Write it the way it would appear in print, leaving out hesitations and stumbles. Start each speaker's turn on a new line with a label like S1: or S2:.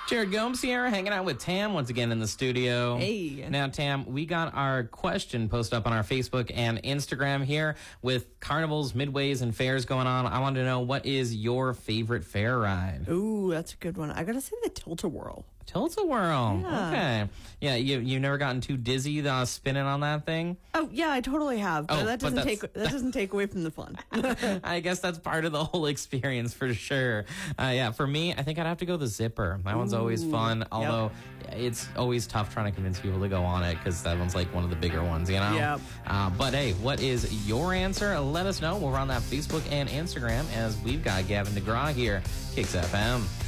S1: Jared Gomes here, hanging out with Tam once again in the studio.
S2: Hey.
S1: Now, Tam, we got our question posted up on our Facebook and Instagram here with carnivals, midways, and fairs going on. I wanted to know, what is your favorite fair ride?
S2: Ooh, that's a good one. I gotta say the Tilt-A-Whirl.
S1: Tilt-A-Whirl.
S2: Yeah.
S1: Okay. Yeah, you've never gotten too dizzy spinning on that thing?
S2: Oh yeah, I totally have. But
S1: Oh,
S2: that
S1: but
S2: doesn't take away from the fun.
S1: I guess that's part of the whole experience for sure. Yeah, for me, I think I'd have to go the zipper. That one's always fun, although it's always tough trying to convince people to go on it because that one's like one of the bigger ones, you know?
S2: Yep.
S1: But hey, what is your answer? Let us know. We're on that Facebook and Instagram as we've got Gavin DeGraw here, Kicks FM.